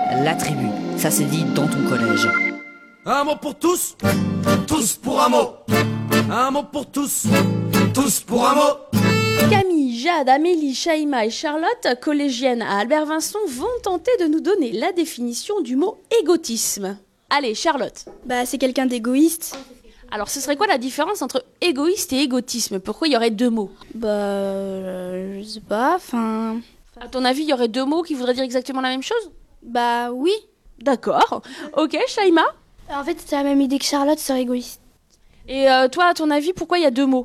la tribu. Ça c'est dit dans ton collège. Un mot pour tous, tous pour un mot. Un mot pour tous, tous pour un mot. Camille, Jade, Amélie, Shaima et Charlotte, collégiennes à Albert Vincent, vont tenter de nous donner la définition du mot égotisme. Allez, Charlotte. Bah, c'est quelqu'un d'égoïste. Alors, ce serait quoi la différence entre égoïste et égotisme ? Pourquoi il y aurait deux mots ? Je sais pas, enfin... À ton avis, il y aurait deux mots qui voudraient dire exactement la même chose ? Bah, oui. D'accord. Ok, Shaima ? En fait, c'est la même idée que Charlotte sur égoïste. Et toi, à ton avis, pourquoi il y a deux mots ?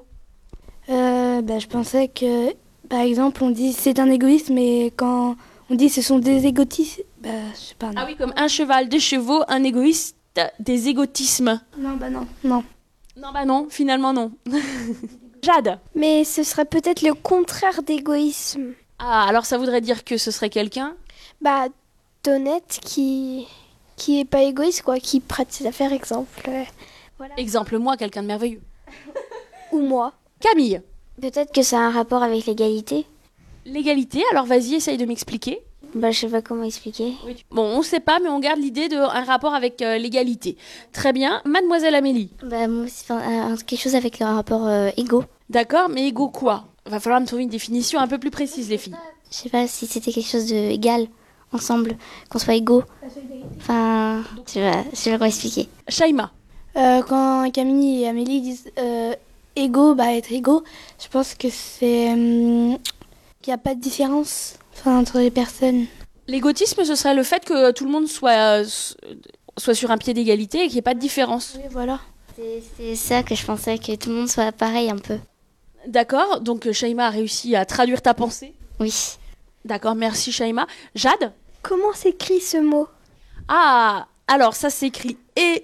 Je pensais que, par exemple, on dit c'est un égoïste, mais quand on dit ce sont des égotistes, je sais pas. Non. Ah oui, comme un cheval, des chevaux, un égoïste, des égotismes. Non, non. Non, non, finalement non. Jade. Mais ce serait peut-être le contraire d'égoïsme. Ah, alors ça voudrait dire que ce serait quelqu'un ? D'honnête qui est pas égoïste, quoi, qui prête ses affaires, exemple. Voilà. Exemple, moi, quelqu'un de merveilleux. Ou moi. Camille. Peut-être que ça a un rapport avec l'égalité. L'égalité, alors vas-y, essaye de m'expliquer. Je sais pas comment expliquer. Bon, on sait pas, mais on garde l'idée d'un rapport avec l'égalité. Très bien. Mademoiselle Amélie. Moi aussi, quelque chose avec le rapport égo. D'accord, mais égo quoi ? Va falloir me trouver une définition un peu plus précise, les filles. Je sais pas si c'était quelque chose de égal, ensemble, qu'on soit égaux. Enfin, je sais pas comment expliquer. Shaima. Quand Camille et Amélie disent égaux, être égaux, je pense que c'est qu'il n'y a pas de différence entre les personnes. L'égotisme, ce serait le fait que tout le monde soit sur un pied d'égalité et qu'il n'y ait pas de différence. Oui, voilà. C'est ça que je pensais, que tout le monde soit pareil un peu. D'accord, donc Shaima a réussi à traduire ta pensée. Oui. D'accord, merci Shaima. Jade ? Comment s'écrit ce mot ? Ah, alors ça s'écrit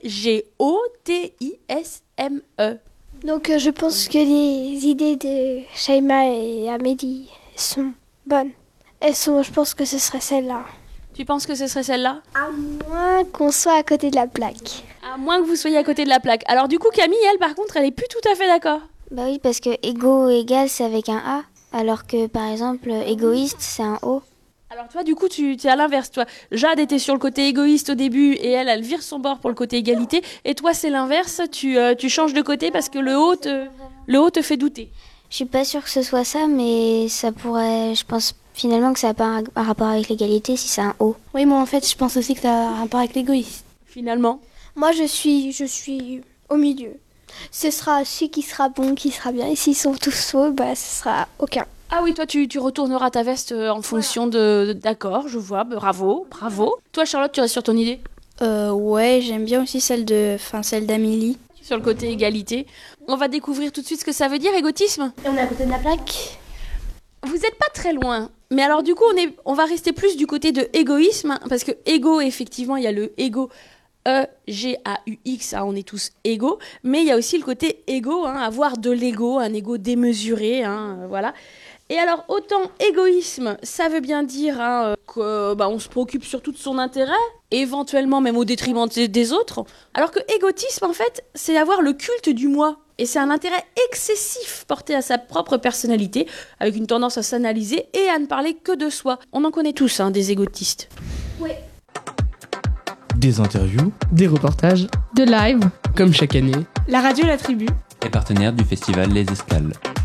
E-G-O-T-I-S-M-E. Donc je pense que les idées de Shaima et Amélie sont bonnes. Je pense que ce serait celle-là. Tu penses que ce serait celle-là ? À moins qu'on soit à côté de la plaque. À moins que vous soyez à côté de la plaque. Alors du coup, Camille, elle, par contre, elle est plus tout à fait d'accord. Oui, parce que égaux et égal, c'est avec un A. Alors que, par exemple, égoïste, c'est un O. Alors toi, du coup, tu es à l'inverse. Toi, Jade était sur le côté égoïste au début et elle vire son bord pour le côté égalité. Et toi, c'est l'inverse. Tu changes de côté parce que le haut te fait douter. Je suis pas sûre que ce soit ça, mais ça pourrait... Je pense finalement que ça n'a pas un rapport avec l'égalité si c'est un O. Oui, moi en fait, je pense aussi que ça a un rapport avec l'égoïsme. Finalement. Moi, je suis au milieu. Ce sera celui qui sera bon, qui sera bien. Et s'ils sont tous faux, ce sera aucun. Ah oui, toi, tu retourneras ta veste en fonction de... D'accord, je vois. Bravo. Toi, Charlotte, tu restes sur ton idée ? Ouais, j'aime bien aussi celle d'Amélie. Sur le côté égalité. On va découvrir tout de suite ce que ça veut dire, égotisme. Et on est à côté de la plaque. Vous n'êtes pas très loin. Mais alors, du coup, on va rester plus du côté de égoïsme. Parce que égo, effectivement, il y a le égo... E-G-A-U-X, on est tous égaux, mais il y a aussi le côté égo, avoir de l'ego, un ego démesuré, voilà. Et alors, autant égoïsme, ça veut bien dire qu'on se préoccupe surtout de son intérêt, éventuellement même au détriment des autres, alors que égotisme, en fait, c'est avoir le culte du moi. Et c'est un intérêt excessif porté à sa propre personnalité, avec une tendance à s'analyser et à ne parler que de soi. On en connaît tous, des égotistes. Oui. Des interviews, des reportages, de live, comme chaque année, la radio La Tribu est partenaire du festival Les Escales.